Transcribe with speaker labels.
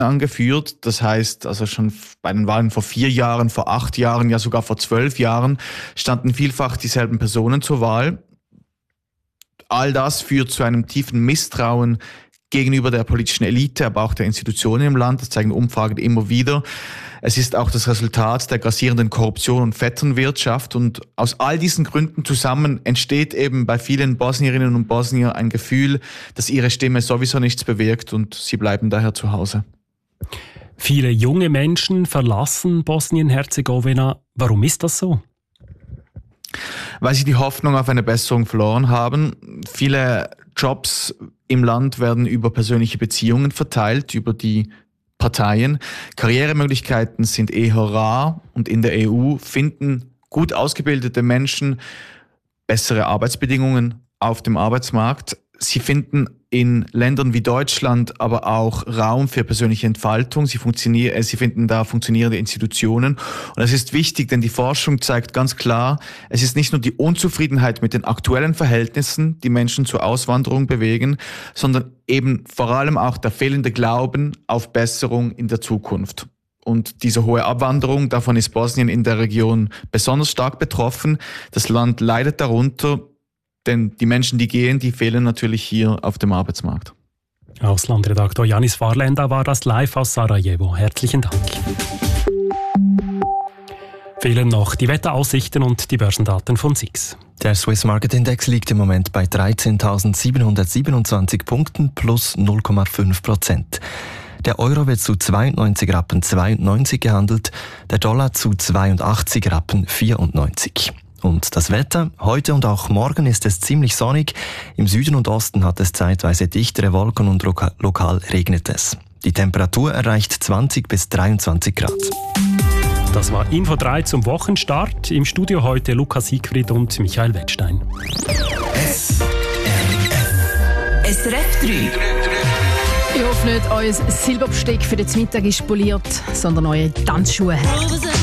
Speaker 1: angeführt. Das heißt, also schon bei den Wahlen vor 4 Jahren, vor 8 Jahren, ja sogar vor 12 Jahren standen vielfach dieselben Personen zur Wahl. All das führt zu einem tiefen Misstrauen gegenüber der politischen Elite, aber auch der Institutionen im Land. Das zeigen Umfragen immer wieder. Es ist auch das Resultat der grassierenden Korruption und Vetternwirtschaft. Und aus all diesen Gründen zusammen entsteht eben bei vielen Bosnierinnen und Bosnier ein Gefühl, dass ihre Stimme sowieso nichts bewirkt und sie bleiben daher zu Hause.
Speaker 2: Viele junge Menschen verlassen Bosnien-Herzegowina. Warum ist das so?
Speaker 1: Weil sie die Hoffnung auf eine Besserung verloren haben. Viele Jobs im Land werden über persönliche Beziehungen verteilt, über die Parteien. Karrieremöglichkeiten sind eher rar und in der EU finden gut ausgebildete Menschen bessere Arbeitsbedingungen auf dem Arbeitsmarkt. Sie finden in Ländern wie Deutschland aber auch Raum für persönliche Entfaltung. Sie finden da funktionierende Institutionen. Und das ist wichtig, denn die Forschung zeigt ganz klar, es ist nicht nur die Unzufriedenheit mit den aktuellen Verhältnissen, die Menschen zur Auswanderung bewegen, sondern eben vor allem auch der fehlende Glauben auf Besserung in der Zukunft. Und diese hohe Abwanderung, davon ist Bosnien in der Region besonders stark betroffen. Das Land leidet darunter. Denn die Menschen, die gehen, die fehlen natürlich hier auf dem Arbeitsmarkt.
Speaker 2: Auslandredaktor Janis Varlenda war das live aus Sarajevo. Herzlichen Dank. Fehlen noch die Wetteraussichten und die Börsendaten von SIX.
Speaker 3: Der Swiss Market Index liegt im Moment bei 13.727 Punkten plus 0,5%. Der Euro wird zu 92,92 Rappen gehandelt, der Dollar zu 82,94 Rappen. Und das Wetter? Heute und auch morgen ist es ziemlich sonnig. Im Süden und Osten hat es zeitweise dichtere Wolken und lokal regnet es. Die Temperatur erreicht 20 bis 23 Grad.
Speaker 2: Das war Info 3 zum Wochenstart. Im Studio heute Lukas Siegfried und Michael Wettstein.
Speaker 4: SRF 3.
Speaker 5: Ich hoffe nicht, euer Silberbesteck für den Mittag ist poliert, sondern eure Tanzschuhe.